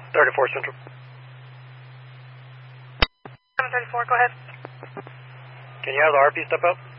34 Central. 734, go ahead. Can you have the RP step up?